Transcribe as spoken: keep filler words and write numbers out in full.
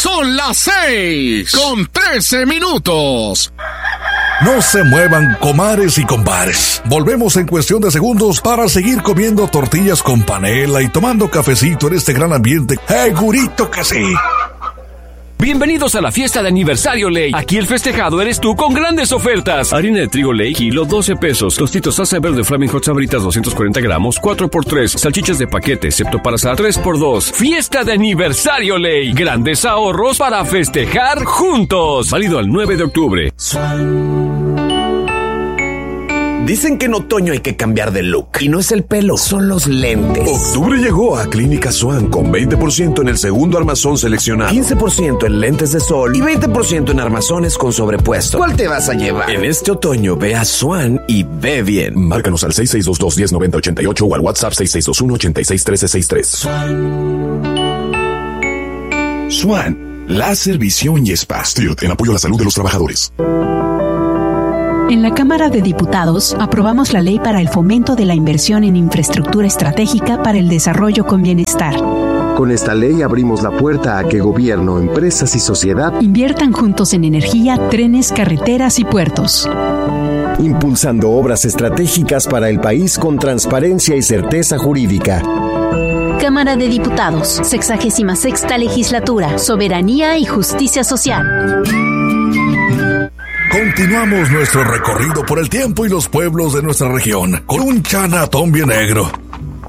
Son las seis con trece minutos. No se muevan, comares y compadres. Volvemos en cuestión de segundos para seguir comiendo tortillas con panela y tomando cafecito en este gran ambiente. ¡Segurito que sí! Bienvenidos a la fiesta de aniversario Ley. Aquí el festejado eres tú con grandes ofertas. Harina de trigo Ley, kilo doce pesos. Tostitos salsa verde Flaming Hot Sabritas doscientos cuarenta gramos, cuatro por tres. Salchichas de paquete, excepto para asar, tres por dos. Fiesta de aniversario Ley. Grandes ahorros para festejar juntos. Válido al nueve de octubre. Dicen que en otoño hay que cambiar de look. Y no es el pelo, son los lentes. Octubre llegó a Clínica Swan con veinte por ciento en el segundo armazón seleccionado, quince por ciento en lentes de sol y veinte por ciento en armazones con sobrepuesto. ¿Cuál te vas a llevar? En este otoño ve a Swan y ve bien. Márcanos al seis seis dos dos, uno cero nueve cero, ocho ocho o al WhatsApp seis seis dos uno, ocho seis uno tres seis tres. Swan. Swan, láser, visión y spa. Stirt, en apoyo a la salud de los trabajadores. En la Cámara de Diputados aprobamos la ley para el fomento de la inversión en infraestructura estratégica para el desarrollo con bienestar. Con esta ley abrimos la puerta a que gobierno, empresas y sociedad inviertan juntos en energía, trenes, carreteras y puertos. Impulsando obras estratégicas para el país con transparencia y certeza jurídica. Cámara de Diputados, sexagésima sexta legislatura, soberanía y justicia social. Continuamos nuestro recorrido por el tiempo y los pueblos de nuestra región con un chanatón bien negro.